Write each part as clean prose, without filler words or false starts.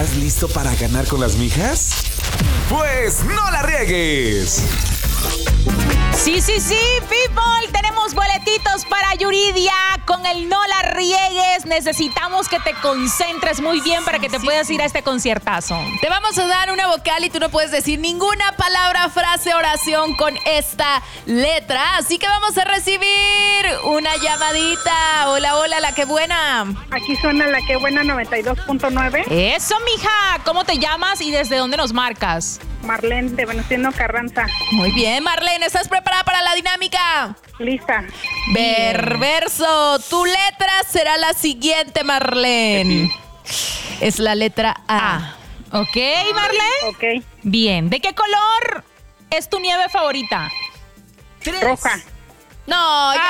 ¿Estás listo para ganar con las mijas? Pues no la riegues. Sí, people, tenemos boletitos para Yuridia con el No la riegues. Necesitamos que te concentres muy bien para que te puedas ir a este conciertazo. Te vamos a dar una vocal y tú no puedes decir ninguna palabra, frase, oración con esta letra. Así que vamos a recibir una llamadita. Hola, la que buena. Aquí suena la que buena 92.9. Eso, mija. ¿Cómo te llamas y desde dónde nos marcas? Marlene de Venustiano Carranza. Muy bien, Marlene, ¿estás preparada para la dinámica? Lista. Perverso. Tu letra será la siguiente, Marlene. Es la letra A. ¿Ok, Marlene? Ok. Bien. ¿De qué color es tu nieve favorita? Roja. No, ya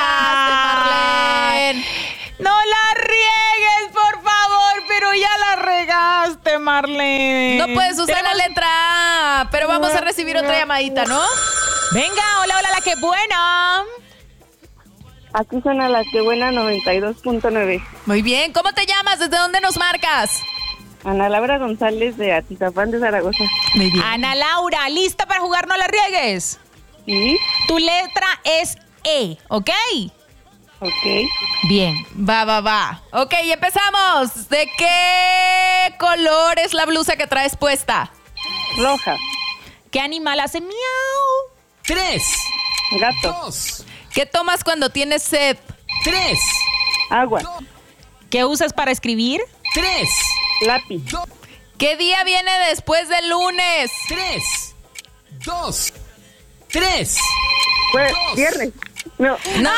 la regaste, Marlene. No la riegues, por favor, pero ya la regaste, Marlene. No puedes usar la letra A, pero vamos a recibir otra llamadita, ¿no? Venga, hola, la que buena. Aquí suena la que buena 92.9. Muy bien, ¿cómo te llamas? ¿Desde dónde nos marcas? Ana Laura González de Atizapán de Zaragoza. Muy bien. Ana Laura, ¿lista para jugar No la riegues? Sí. Tu letra es E, ¿ok? Ok. Bien. Va. Ok, empezamos. ¿De qué color es la blusa que traes puesta? Roja. ¿Qué animal hace miau? 3, Gato. 2, ¿Qué tomas cuando tienes sed? 3, Agua. ¿Qué usas para escribir? 3, Lápiz. ¿Qué día viene después del lunes? 3, 2, 3. Fue viernes. No. ¡No!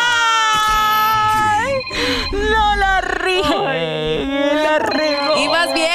No la riegues. La riego. Ibas bien.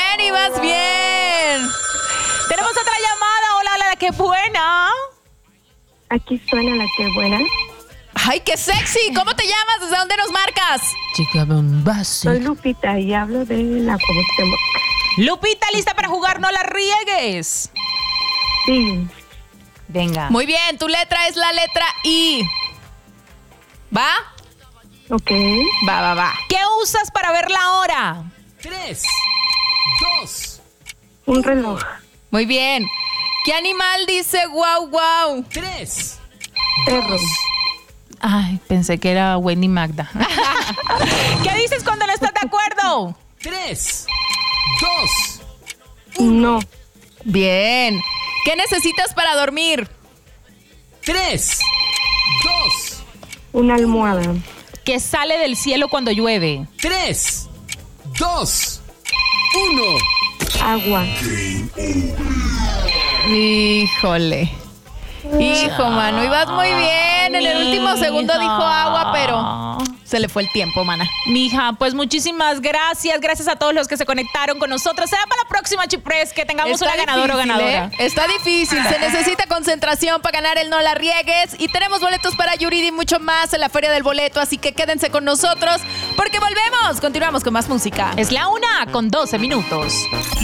Tenemos otra llamada. Hola, la que buena. Aquí suena la que buena. ¡Ay, qué sexy! ¿Cómo te llamas? ¿Desde dónde nos marcas? Chica bombasi. Soy Lupita y hablo de la Cuauhtémoc. Lupita, ¿lista para jugar No la riegues? Sí. Venga. Muy bien, tu letra es la letra I. ¿Va? Ok. Va. ¿Qué usas para ver la hora? 3, 2, Un reloj. Muy bien. ¿Qué animal dice guau? 3, Perro. Ay, pensé que era Wendy Magda. ¿Qué dices cuando no estás de acuerdo? 3, 2, No. Bien. ¿Qué necesitas para dormir? 3, 2, Una almohada. ¿Qué sale del cielo cuando llueve? 3, 2, 1. Agua. Híjole. Hijo, mano, ibas muy bien. En el último segundo dijo agua, pero se le fue el tiempo, mana. Mija, pues muchísimas gracias. Gracias a todos los que se conectaron con nosotros. Será para la próxima, Chipres, que tengamos una ganadora o ganadora. Está difícil. Se necesita concentración para ganar el No la riegues. Y tenemos boletos para Yuridia y mucho más en la Feria del Boleto. Así que quédense con nosotros porque volvemos. Continuamos con más música. Es la 1:12 minutos.